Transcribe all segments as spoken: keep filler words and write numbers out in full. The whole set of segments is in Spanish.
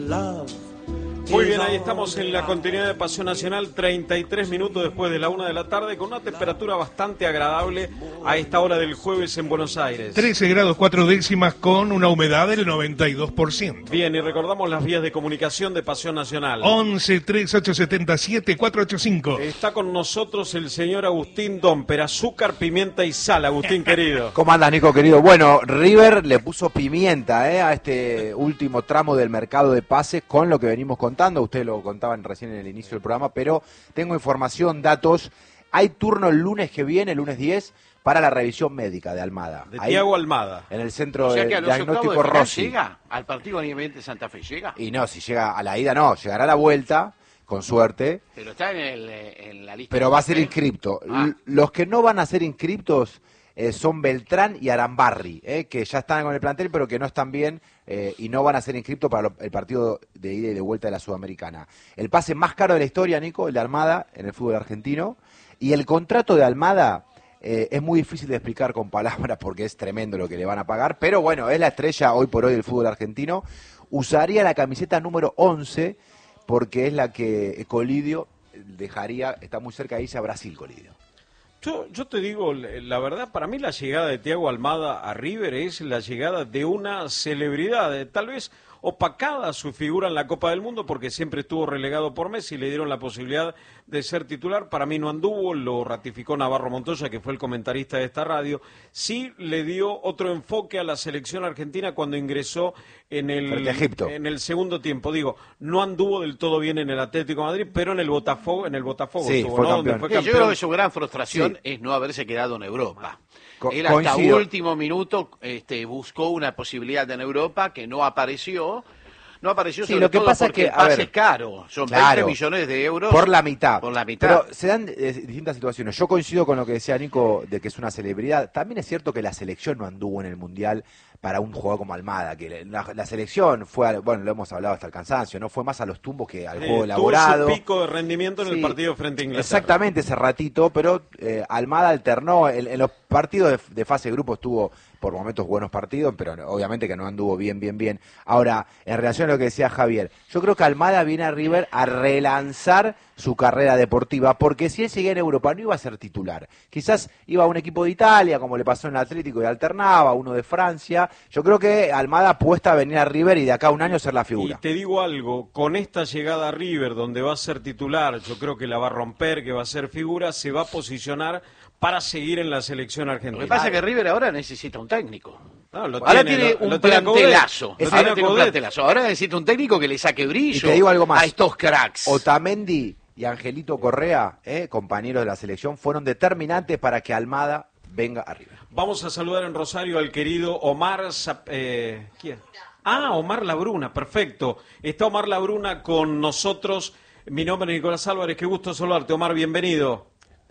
Muy bien, ahí estamos en la continuidad de Pasión Nacional, treinta y tres minutos después de la una de la tarde, con una temperatura bastante agradable a esta hora del jueves en Buenos Aires. trece grados cuatro décimas con una humedad del noventa y dos por ciento. Bien, y recordamos las vías de comunicación de Pasión Nacional. once, treinta y ocho, setenta y siete, cuatrocientos ochenta y cinco. Está con nosotros el señor Agustín Domper, azúcar, pimienta y sal. Agustín, querido. ¿Cómo andas, Nico, querido? Bueno, River le puso pimienta eh, a este último tramo del mercado de pases con lo que venimos contando. Ustedes lo contaban recién en el inicio del programa, pero tengo información, datos. Hay turno el lunes que viene, el lunes diez, para la revisión médica de Almada. De Tiago Almada. En el centro o sea de que a los diagnóstico octavos de final Rossi. ¿Llega al partido Independiente Santa Fe? ¿Llega? Y no, si llega a la ida no, llegará a la vuelta, con suerte. Pero está en, el, en la lista. Pero va a ser inscripto. Ah. Los que no van a ser inscriptos eh, son Beltrán y Arambarri, eh, que ya están con el plantel, pero que no están bien eh, y no van a ser inscriptos para lo, el partido de ida y de vuelta de la Sudamericana. El pase más caro de la historia, Nico, el de Almada, en el fútbol argentino. Y el contrato de Almada eh, es muy difícil de explicar con palabras porque es tremendo lo que le van a pagar. Pero bueno, es la estrella hoy por hoy del fútbol argentino. Usaría la camiseta número once porque es la que Colidio dejaría, está muy cerca de irse a Brasil, Colidio. Yo, yo te digo, la verdad, para mí la llegada de Tiago Almada a River es la llegada de una celebridad, de, tal vez opacada su figura en la Copa del Mundo porque siempre estuvo relegado por Messi y le dieron la posibilidad de ser titular. Para mí no anduvo, lo ratificó Navarro Montoya, que fue el comentarista de esta radio. Sí le dio otro enfoque a la selección argentina cuando ingresó en el, en el segundo tiempo. Digo, no anduvo del todo bien en el Atlético de Madrid, pero en el Botafogo, en el Botafogo sí, estuvo, fue ¿no? campeón. Donde fue Sí, campeón. yo creo que su gran frustración Sí. es no haberse quedado en Europa. Co- Él hasta coincido. último minuto este, buscó una posibilidad en Europa que no apareció. No apareció Sí, sobre lo que todo pasa es porque que, el a pase ver, es caro. Son claro, veinte millones de euros. Por la mitad. Por la mitad. Pero se dan eh, distintas situaciones. Yo coincido con lo que decía Nico de que es una celebridad. También es cierto que la selección no anduvo en el Mundial para un jugador como Almada. Que la, la selección fue, a, bueno, lo hemos hablado hasta el cansancio, no fue más a los tumbos que al Eh, juego elaborado. Tuvo su pico de rendimiento en Sí, el partido frente a Inglaterra. Exactamente, ese ratito, pero eh, Almada alternó. En, en los partidos de, de fase de grupo estuvo por momentos buenos partidos, pero no, obviamente que no anduvo bien, bien, bien. Ahora, en relación a lo que decía Javier, yo creo que Almada viene a River a relanzar su carrera deportiva, porque si él seguía en Europa no iba a ser titular. Quizás iba a un equipo de Italia, como le pasó en el Atlético y alternaba, uno de Francia. Yo creo que Almada apuesta a venir a River y de acá a un año ser la figura. Y te digo algo, con esta llegada a River, donde va a ser titular, yo creo que la va a romper, que va a ser figura, se va a posicionar para seguir en la selección argentina. Lo que pasa es que River ahora necesita un técnico. No, lo Ahora tiene, tiene lo- un lo tiene a Coudet. plantelazo. Lo Ahora tiene a tiene un Coudet. plantelazo. Ahora necesita un técnico que le saque brillo Y te digo algo más. a estos cracks. Otamendi y Angelito Correa, eh, compañeros de la selección, fueron determinantes para que Almada venga a River. Vamos a saludar en Rosario al querido Omar... Zap- eh, ¿quién? Ah, Omar Labruna, perfecto. Está Omar Labruna con nosotros. Mi nombre es Nicolás Álvarez, qué gusto saludarte. Omar, bienvenido.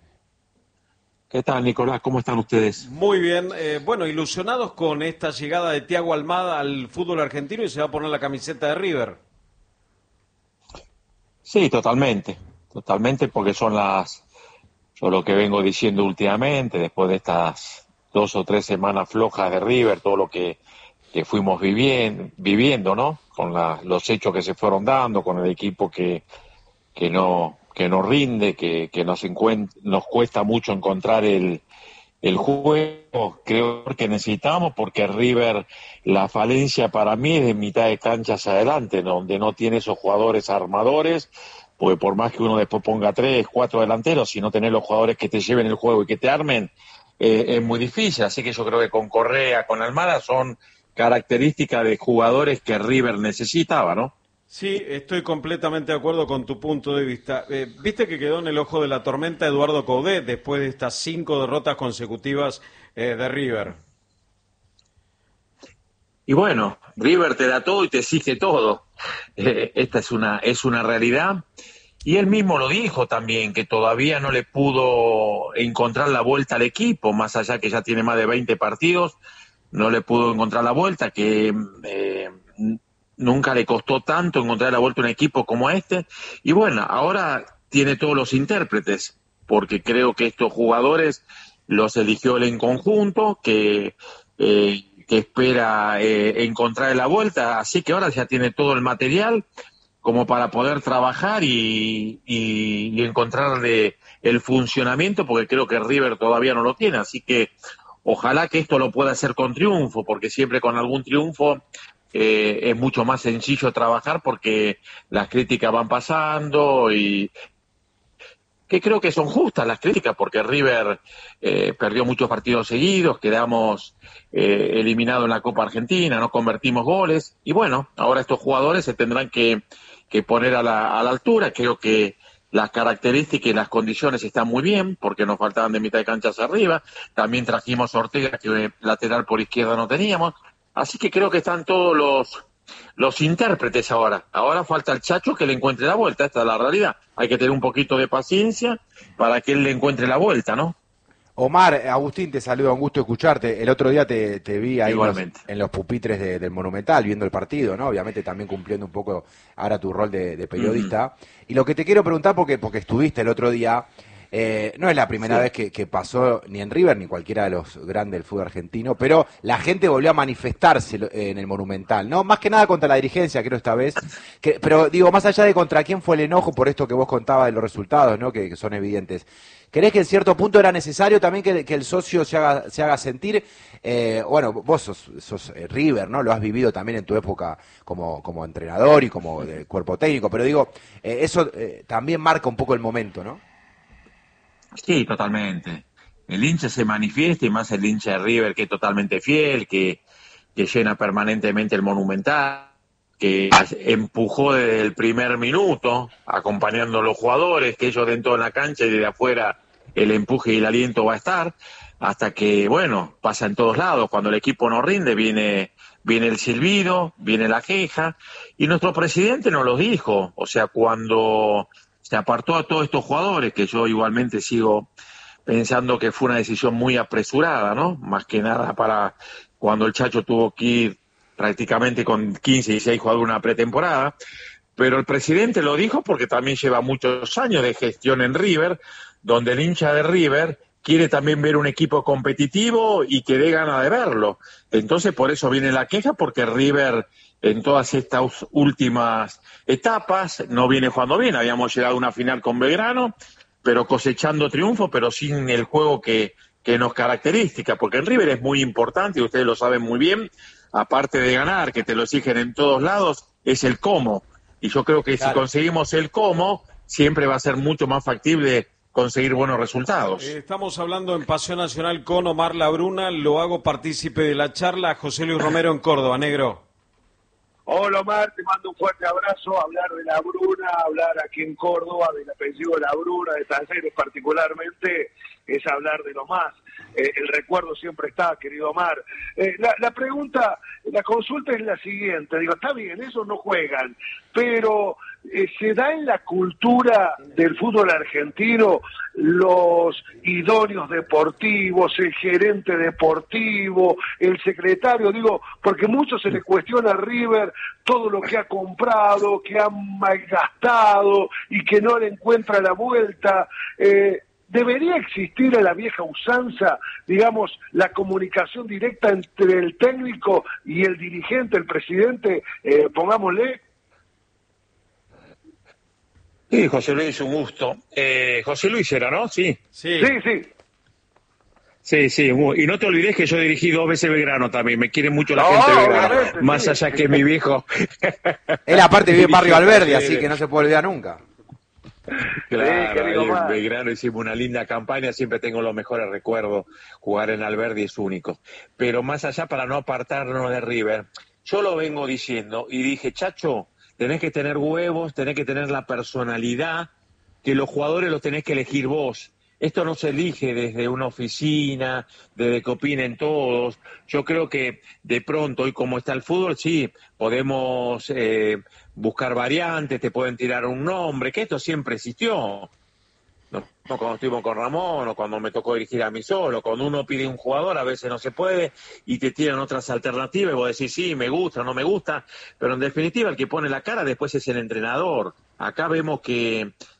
¿Qué tal, Nicolás? ¿Cómo están ustedes? Muy bien. Eh, bueno, ilusionados con esta llegada de Tiago Almada al fútbol argentino y se va a poner la camiseta de River. Sí, totalmente. Totalmente, porque son las... Yo lo que vengo diciendo últimamente, después de estas dos o tres semanas flojas de River, todo lo que, que fuimos viviendo, viviendo, ¿no? Con la, los hechos que se fueron dando, con el equipo que, que no... que nos rinde, que, que nos, encuent- nos cuesta mucho encontrar el, el juego, creo que necesitamos, porque River, la falencia para mí es de mitad de cancha hacia adelante, ¿no? Donde no tiene esos jugadores armadores, porque por más que uno después ponga tres, cuatro delanteros, si no tenés los jugadores que te lleven el juego y que te armen, eh, es muy difícil. Así que yo creo que con Correa, con Almada, son características de jugadores que River necesitaba, ¿no? Sí, estoy completamente de acuerdo con tu punto de vista. Eh, Viste que quedó en el ojo de la tormenta Eduardo Coudet después de estas cinco derrotas consecutivas eh, de River. Y bueno, River te da todo y te exige todo. Eh, esta es una, es una realidad. Y él mismo lo dijo también, que todavía no le pudo encontrar la vuelta al equipo, más allá que ya tiene más de veinte partidos, no le pudo encontrar la vuelta, que eh, nunca le costó tanto encontrar la vuelta a un equipo como este. Y bueno, ahora tiene todos los intérpretes, porque creo que estos jugadores los eligió él en conjunto, que... Eh, que espera eh, encontrar la vuelta, así que ahora ya tiene todo el material como para poder trabajar y, y, y encontrarle el funcionamiento, porque creo que River todavía no lo tiene, así que ojalá que esto lo pueda hacer con triunfo, porque siempre con algún triunfo eh, es mucho más sencillo trabajar, porque las críticas van pasando y que creo que son justas las críticas, porque River eh, perdió muchos partidos seguidos, quedamos eh, eliminados en la Copa Argentina, no convertimos goles, y bueno, ahora estos jugadores se tendrán que, que poner a la, a la altura. Creo que las características y las condiciones están muy bien, porque nos faltaban de mitad de cancha hacia arriba, también trajimos a Ortega, que lateral por izquierda no teníamos, así que creo que están todos los... los intérpretes ahora. Ahora falta el Chacho que le encuentre la vuelta, esta es la realidad. Hay que tener un poquito de paciencia para que él le encuentre la vuelta, ¿no? Omar, Agustín, te saluda, un gusto escucharte. El otro día te, te vi ahí en los, Igualmente. en los pupitres de, del Monumental, viendo el partido, ¿no? Obviamente también cumpliendo un poco ahora tu rol de, de periodista. Uh-huh. Y lo que te quiero preguntar, porque, porque estuviste el otro día, eh, no es la primera sí. vez que, que pasó ni en River ni cualquiera de los grandes del fútbol argentino, pero la gente volvió a manifestarse en el Monumental, ¿no? Más que nada contra la dirigencia, creo, esta vez. Que, pero digo, más allá de contra quién fue el enojo por esto que vos contabas de los resultados, ¿no? Que, que son evidentes. ¿Crees que en cierto punto era necesario también que, que el socio se haga, se haga sentir? Eh, bueno, vos sos, sos eh, River, ¿no? Lo has vivido también en tu época como, como entrenador y como de cuerpo técnico, pero digo, eh, eso eh, también marca un poco el momento, ¿no? Sí, totalmente. El hincha se manifiesta, y más el hincha de River, que es totalmente fiel, que, que llena permanentemente el Monumental, que empujó desde el primer minuto, acompañando a los jugadores, que ellos dentro de la cancha y desde afuera el empuje y el aliento va a estar, hasta que, bueno, pasa en todos lados. Cuando el equipo no rinde, viene, viene el silbido, viene la queja, y nuestro presidente nos lo dijo. O sea, cuando se apartó a todos estos jugadores, que yo igualmente sigo pensando que fue una decisión muy apresurada, ¿no? Más que nada para cuando el Chacho tuvo que ir prácticamente con quince y dieciséis jugadores una pretemporada, pero el presidente lo dijo porque también lleva muchos años de gestión en River, donde el hincha de River quiere también ver un equipo competitivo y que dé ganas de verlo. Entonces por eso viene la queja, porque River en todas estas últimas etapas no viene jugando bien. Habíamos llegado a una final con Belgrano, pero cosechando triunfo, pero sin el juego que, que nos caracteriza, porque en River es muy importante, y ustedes lo saben muy bien, aparte de ganar, que te lo exigen en todos lados, es el cómo. Y yo creo que claro, si conseguimos el cómo, siempre va a ser mucho más factible conseguir buenos resultados. Eh, estamos hablando en Pasión Nacional con Omar Labruna, lo hago partícipe de la charla, José Luis Romero en Córdoba. Negro. Hola Omar, te mando un fuerte abrazo. Hablar de Labruna, hablar aquí en Córdoba del apellido de Labruna, de Talleres particularmente, es hablar de lo más. Eh, el recuerdo siempre está, querido Omar. Eh, la, la pregunta, la consulta es la siguiente. Digo, está bien, esos no juegan, pero eh, ¿se da en la cultura del fútbol argentino los idóneos deportivos, el gerente deportivo, el secretario? Digo, porque mucho se le cuestiona a River todo lo que ha comprado, que ha malgastado y que no le encuentra la vuelta. Eh, ¿Debería existir a la vieja usanza, digamos, la comunicación directa entre el técnico y el dirigente, el presidente, eh, pongámosle? Sí, José Luis, un gusto. Eh, José Luis era, ¿no? Sí. Sí, sí. sí. Sí, sí, y no te olvides que yo dirigí dos veces Belgrano también, me quiere mucho la no, gente de Belgrano, más sí. allá que mi viejo. Él aparte vive en Barrio Alberdi, así que no se puede olvidar nunca. Claro, sí, en Belgrano hicimos una linda campaña, siempre tengo los mejores recuerdos, jugar en Alberdi es único. Pero más allá, para no apartarnos de River, yo lo vengo diciendo y dije, Chacho, tenés que tener huevos, tenés que tener la personalidad, que los jugadores los tenés que elegir vos. Esto no se elige desde una oficina, desde que opinen todos. Yo creo que de pronto, hoy como está el fútbol, sí, podemos eh, buscar variantes, te pueden tirar un nombre, que esto siempre existió. No, no cuando estuvimos con Ramón, o cuando me tocó dirigir a mí solo, cuando uno pide un jugador a veces no se puede y te tiran otras alternativas y vos decís sí, me gusta, no me gusta, pero en definitiva el que pone la cara después es el entrenador. Acá vemos que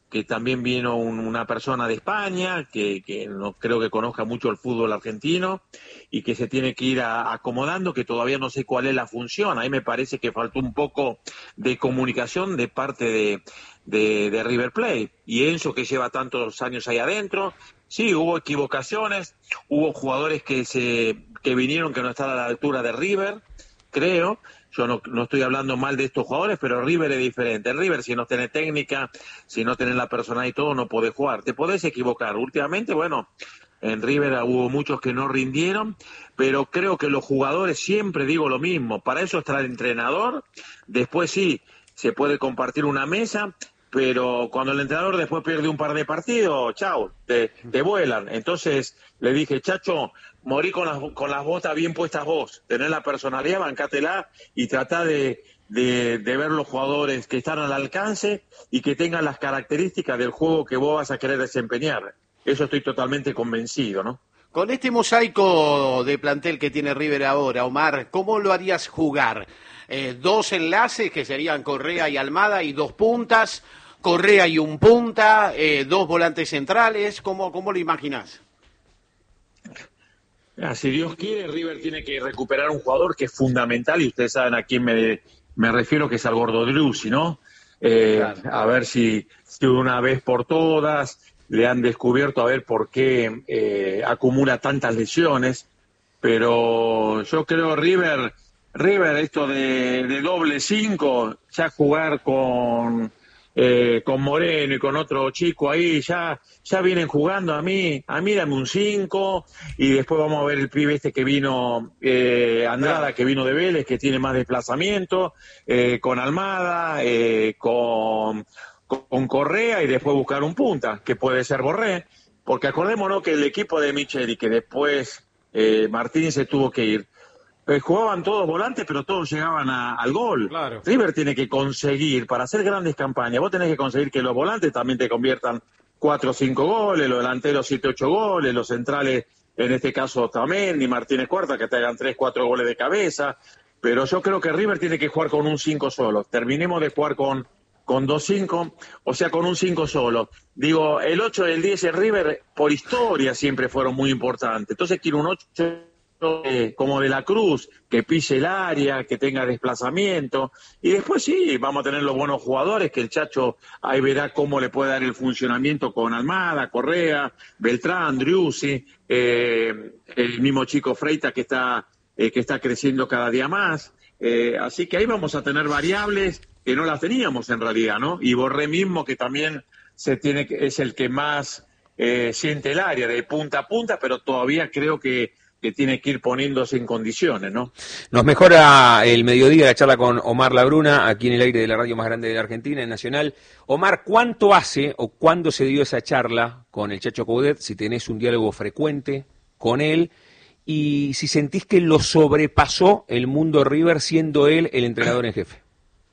que también vino un, una persona de España, que, que no creo que conozca mucho el fútbol argentino, y que se tiene que ir a, acomodando, que todavía no sé cuál es la función. Ahí me parece que faltó un poco de comunicación de parte de, de, de River Plate. Y Enzo, que lleva tantos años ahí adentro, sí, hubo equivocaciones, hubo jugadores que se que vinieron que no estaban a la altura de River, creo. Yo no, no estoy hablando mal de estos jugadores, pero River es diferente. River, si no tenés técnica, si no tenés la personalidad y todo, no podés jugar. Te podés equivocar. Últimamente, bueno, en River hubo muchos que no rindieron, pero creo que los jugadores, siempre digo lo mismo, para eso está el entrenador. Después sí, se puede compartir una mesa, pero cuando el entrenador después pierde un par de partidos, chao, te, te vuelan. Entonces le dije, Chacho, morí con las, con las botas bien puestas vos, tenés la personalidad, bancátela y tratá de, de, de ver los jugadores que están al alcance y que tengan las características del juego que vos vas a querer desempeñar. Eso estoy totalmente convencido, ¿no? Con este mosaico de plantel que tiene River ahora, Omar, ¿cómo lo harías jugar? Eh, dos enlaces que serían Correa y Almada y dos puntas, Correa y un punta, eh, dos volantes centrales, ¿cómo, cómo lo imaginás? Ah, si Dios quiere, River tiene que recuperar un jugador que es fundamental, y ustedes saben a quién me, me refiero, que es al Gordo Driussi, ¿no? Eh, claro. A ver si, si una vez por todas le han descubierto a ver por qué eh, acumula tantas lesiones, pero yo creo River, River esto de, de doble cinco, ya jugar con... Eh, con Moreno y con otro chico ahí, ya ya vienen jugando. A mí, a mí dame un cinco, y después vamos a ver el pibe este que vino, eh, Andrada, que vino de Vélez, que tiene más desplazamiento, eh, con Almada, eh, con, con Correa, y después buscar un punta, que puede ser Borré, porque acordémonos que el equipo de Micheli, que después eh, Martínez se tuvo que ir, Eh, jugaban todos volantes, pero todos llegaban a, al gol. Claro. River tiene que conseguir, para hacer grandes campañas, vos tenés que conseguir que los volantes también te conviertan cuatro o cinco goles, los delanteros siete o ocho goles, los centrales, en este caso también, ni Martínez Cuarta, que te hagan tres cuatro goles de cabeza. Pero yo creo que River tiene que jugar con un cinco solo. Terminemos de jugar con, con dos cinco, o sea, con un cinco solo. Digo, el ocho y el diez en River, por historia, siempre fueron muy importantes. Entonces quiero un ocho... Eh, como de la Cruz, que pise el área, que tenga desplazamiento, y después sí, vamos a tener los buenos jugadores, que el Chacho ahí verá cómo le puede dar el funcionamiento con Almada, Correa, Beltrán, Driussi, eh, el mismo chico Freita que está, eh, que está creciendo cada día más, eh, así que ahí vamos a tener variables que no las teníamos en realidad, ¿no? Y Borré mismo, que también se tiene, es el que más eh, siente el área de punta a punta, pero todavía creo que que tiene que ir poniéndose en condiciones, ¿no? Nos mejora el mediodía la charla con Omar Labruna, aquí en el aire de la radio más grande de la Argentina, en Nacional. Omar, ¿cuánto hace o cuándo se dio esa charla con el Chacho Coudet? Si tenés un diálogo frecuente con él, y si sentís que lo sobrepasó el mundo River siendo él el entrenador en jefe.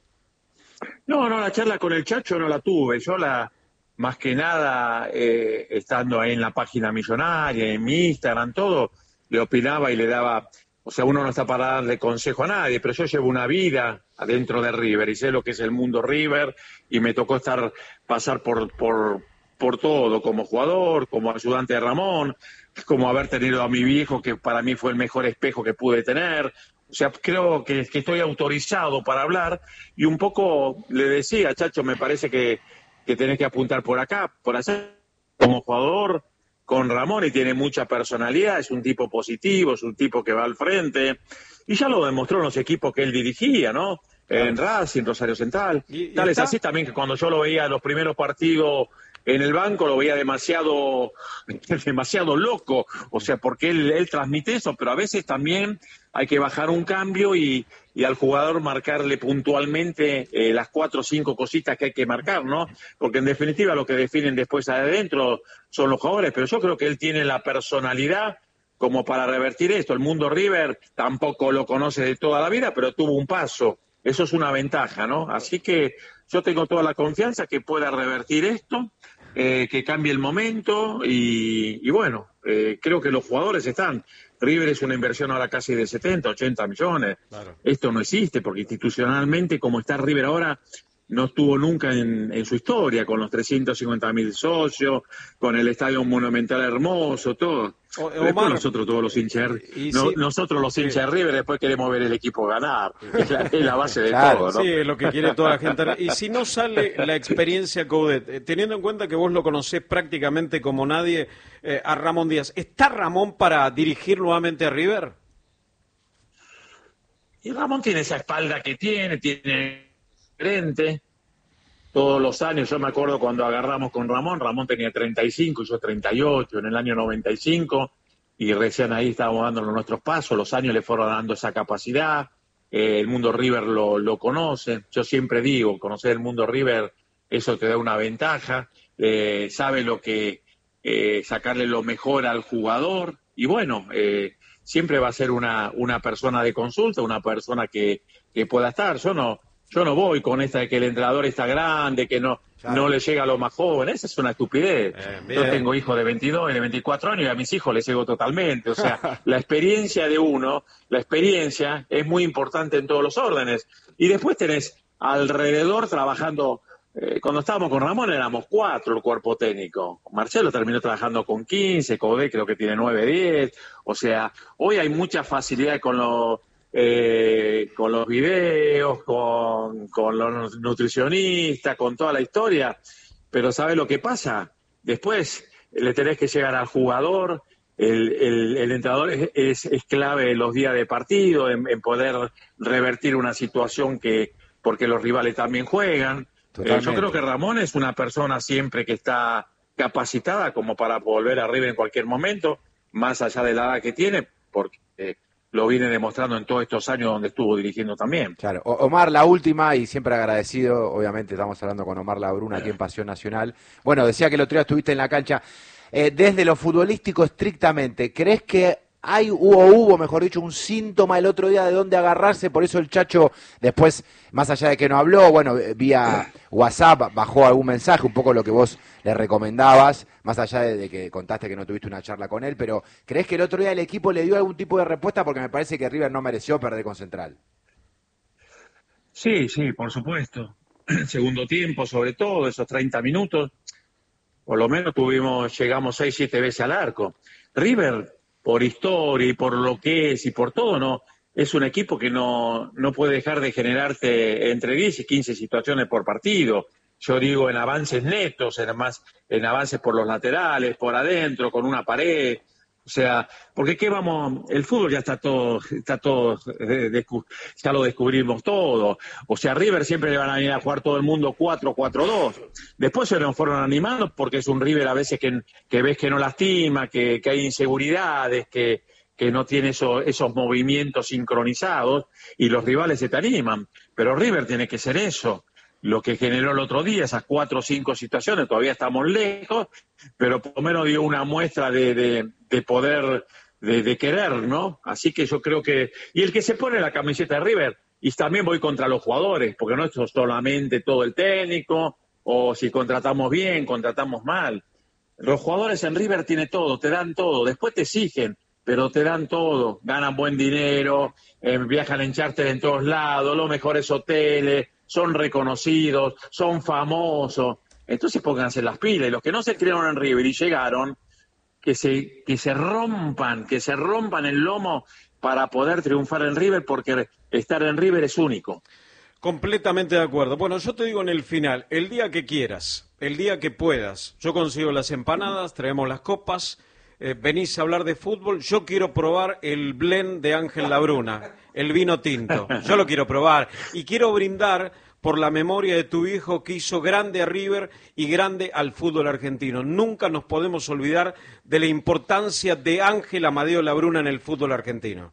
No, no, la charla con el Chacho no la tuve. Yo la, más que nada, eh, estando ahí en la página millonaria, en mi Instagram, todo, le opinaba y le daba, o sea, uno no está para darle consejo a nadie, pero yo llevo una vida adentro de River y sé lo que es el mundo River, y me tocó estar, pasar por, por, por todo, como jugador, como ayudante de Ramón, como haber tenido a mi viejo, que para mí fue el mejor espejo que pude tener. O sea, creo que, que estoy autorizado para hablar, y un poco le decía, Chacho, me parece que, que tenés que apuntar por acá, por hacer como jugador con Ramón, y tiene mucha personalidad, es un tipo positivo, es un tipo que va al frente, y ya lo demostró en los equipos que él dirigía, ¿no? Claro. En Racing, Rosario Central. ¿Y, y Tal está? Es así también que cuando yo lo veía en los primeros partidos en el banco, lo veía demasiado, demasiado loco, o sea, porque él, él transmite eso, pero a veces también hay que bajar un cambio y, y al jugador marcarle puntualmente eh, las cuatro o cinco cositas que hay que marcar, ¿no? Porque en definitiva lo que definen después adentro son los jugadores, pero yo creo que él tiene la personalidad como para revertir esto. El mundo River tampoco lo conoce de toda la vida, pero tuvo un paso. Eso es una ventaja, ¿no? Así que yo tengo toda la confianza que pueda revertir esto, eh, que cambie el momento y, y bueno, eh, creo que los jugadores están. River es una inversión ahora casi de setenta, ochenta millones. Claro. Esto no existe porque institucionalmente, como está River ahora, no estuvo nunca en, en su historia, con los trescientos cincuenta mil socios, con el estadio monumental hermoso, todo. O, Después Omar, nosotros todos los hinchas, y no, si- nosotros los hinchas de River después queremos ver el equipo ganar, es la, es la base de Claro, todo, ¿no? Sí, es lo que quiere toda la gente. Y si no sale la experiencia Coudet, eh, teniendo en cuenta que vos lo conocés prácticamente como nadie, eh, a Ramón Díaz, ¿está Ramón para dirigir nuevamente a River? Y Ramón tiene esa espalda que tiene, tiene frente. Todos los años, yo me acuerdo cuando agarramos con Ramón, Ramón tenía treinta y cinco y yo treinta y ocho en el año noventa y cinco, y recién ahí estábamos dando nuestros pasos, los años le fueron dando esa capacidad, eh, el mundo River lo, lo conoce, yo siempre digo, conocer el mundo River, eso te da una ventaja, eh, sabe lo que, eh, sacarle lo mejor al jugador, y bueno, eh, siempre va a ser una, una persona de consulta, una persona que, que pueda estar, yo no... Yo no voy con esta de que el entrenador está grande, que no, Claro. no le llega a los más jóvenes. Esa es una estupidez. Eh, bien. Yo tengo hijos de veintidós y de veinticuatro años y a mis hijos les llego totalmente. O sea, la experiencia de uno, la experiencia es muy importante en todos los órdenes. Y después tenés alrededor trabajando. Eh, cuando estábamos con Ramón éramos cuatro el cuerpo técnico. Marcelo terminó trabajando con quince, Codé creo que tiene nueve, diez. O sea, hoy hay mucha facilidad con los... Eh, con los videos, con, con los nutricionistas, con toda la historia, pero ¿sabes lo que pasa? Después le tenés que llegar al jugador, el, el, el entrenador es, es, es clave en los días de partido, en, en poder revertir una situación que, porque los rivales también juegan. Eh, yo creo que Ramón es una persona siempre que está capacitada como para volver arriba en cualquier momento, más allá de la edad que tiene, porque... Eh, lo viene demostrando en todos estos años donde estuvo dirigiendo también. Claro. O- Omar, la última, y siempre agradecido, obviamente estamos hablando con Omar Labruna aquí en Pasión Nacional. Bueno, decía que el otro día estuviste en la cancha. Eh, desde lo futbolístico estrictamente, ¿crees que hay, hubo, hubo, mejor dicho, un síntoma el otro día de dónde agarrarse? Por eso el Chacho, después, más allá de que no habló, bueno, eh, vía WhatsApp bajó algún mensaje, un poco lo que vos le recomendabas, más allá de, de que contaste que no tuviste una charla con él, pero ¿crees que el otro día el equipo le dio algún tipo de respuesta? Porque me parece que River no mereció perder con Central. Sí, sí, por supuesto. Segundo tiempo, sobre todo, esos treinta minutos, por lo menos tuvimos, llegamos seis, siete veces al arco. River, por historia y por lo que es y por todo, no es un equipo que no, no puede dejar de generarte entre diez y quince situaciones por partido. Yo digo en avances netos, en, más, en avances por los laterales, por adentro, con una pared. O sea, porque qué vamos, el fútbol ya está todo, está todo, eh, descu- ya lo descubrimos todo. O sea, River siempre le van a venir a jugar todo el mundo cuatro cuatro dos. Después se nos fueron animando porque es un River a veces que, que ves que no lastima, que, que hay inseguridades, que, que no tiene eso, esos movimientos sincronizados y los rivales se te animan. Pero River tiene que ser eso. Lo que generó el otro día, esas cuatro o cinco situaciones, todavía estamos lejos, pero por lo menos dio una muestra de, de, de poder, de, de querer, ¿no? Así que yo creo que... Y el que se pone la camiseta de River, y también voy contra los jugadores, porque no es solamente todo el técnico, o si contratamos bien, contratamos mal. Los jugadores en River tienen todo, te dan todo, después te exigen, pero te dan todo, ganan buen dinero, eh, viajan en charter en todos lados, los mejores hoteles, son reconocidos, son famosos. Entonces pónganse las pilas. Y los que no se crearon en River y llegaron, que se, que se rompan, que se rompan el lomo para poder triunfar en River, porque estar en River es único. Completamente de acuerdo. Bueno, yo te digo en el final, el día que quieras, el día que puedas, yo consigo las empanadas, traemos las copas, eh, venís a hablar de fútbol, yo quiero probar el blend de Ángel Labruna, el vino tinto, yo lo quiero probar y quiero brindar por la memoria de tu hijo que hizo grande a River y grande al fútbol argentino. Nunca nos podemos olvidar de la importancia de Ángel Amadeo Labruna en el fútbol argentino.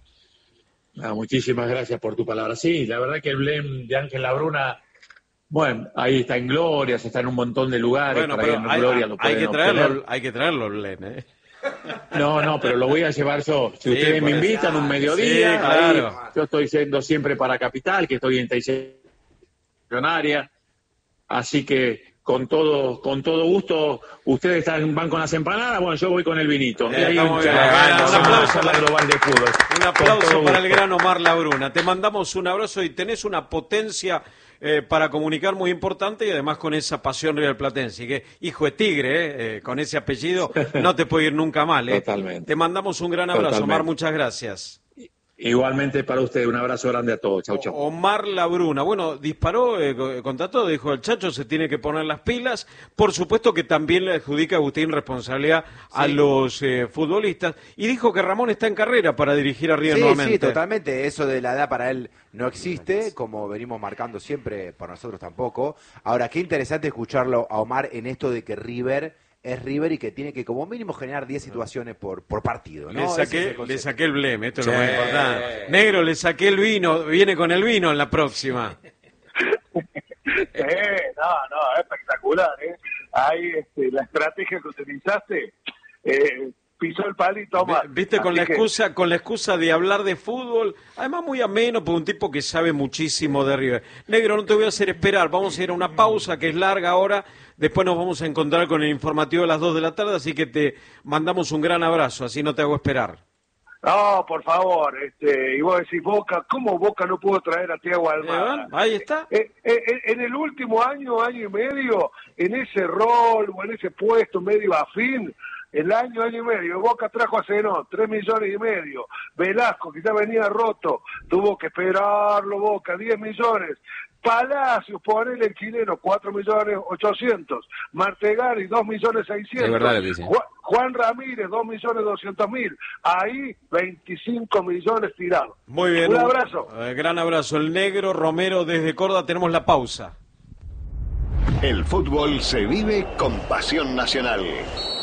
Ah, muchísimas gracias por tu palabra. Sí, la verdad que el blend de Ángel Labruna, bueno, ahí está en Gloria, está en un montón de lugares. Bueno, por ahí pero en hay, Gloria lo hay pueden que traerlo, obtener. hay que traerlo, Len, ¿eh? No, no, pero lo voy a llevar yo. Si Sí, ustedes me pues. invitan un mediodía, Sí, claro. ahí yo estoy yendo siempre para Capital, que estoy en Taisenaria. Así que con todo, con todo gusto. Ustedes están, van con las empanadas, bueno, yo voy con el vinito. Eh, Y ahí estamos bien. charlamos, Un aplauso hacemos la global de fútbol. Un Con aplauso todo para el gusto. gran Omar Labruna. Te mandamos un abrazo y tenés una potencia eh, para comunicar muy importante y además con esa pasión rioplatense. Que hijo de tigre, eh, eh, con ese apellido no te puede ir nunca mal. Eh. Totalmente. Te mandamos un gran abrazo, Totalmente. Omar. Muchas gracias. Igualmente para usted, un abrazo grande a todos. Chau, chau. Omar Labruna, bueno, disparó eh, contra todo, dijo el Chacho se tiene que poner las pilas, por supuesto que también le adjudica a Agustín responsabilidad a los eh, futbolistas, y dijo que Ramón está en carrera para dirigir a River Sí, nuevamente. sí, totalmente. Eso de la edad para él no existe, como venimos marcando siempre, para nosotros tampoco. Ahora, qué interesante escucharlo a Omar en esto de que River es River y que tiene que como mínimo generar diez situaciones por, por partido, ¿no? Le Ese saqué, es el le concepto. saqué el bleme, esto Sí. es lo más importante. Negro, le saqué el vino, viene con el vino en la próxima. Eh, no, no, espectacular, ¿eh? Ahí este, la estrategia que utilizaste, eh, pisó el palito, Omar. Vi- Viste, con Así la que- excusa, con la excusa de hablar de fútbol, además muy ameno, por un tipo que sabe muchísimo de River. Negro, no te voy a hacer esperar, vamos a ir a una pausa que es larga ahora, después nos vamos a encontrar con el informativo a las dos de la tarde, así que te mandamos un gran abrazo, así no te hago esperar. No, por favor, este, y vos decís, Boca, ¿cómo Boca no pudo traer a Thiago Almada? Eh, ahí está. Eh, eh, eh, en el último año, año y medio, en ese rol o en ese puesto medio afín, el año, año y medio, Boca trajo a Zenón, tres millones y medio, Velasco, que ya venía roto, tuvo que esperarlo Boca, diez millones, Palacios, ponele el chileno, cuatro millones ochocientos, Martegani, dos millones seiscientos, Es verdad lo que dice. Juan, Juan Ramírez, dos millones doscientos mil, ahí veinticinco millones tirados. Muy bien. Un abrazo. Eh, gran abrazo. El Negro Romero desde Córdoba, tenemos la pausa. El fútbol se vive con pasión nacional.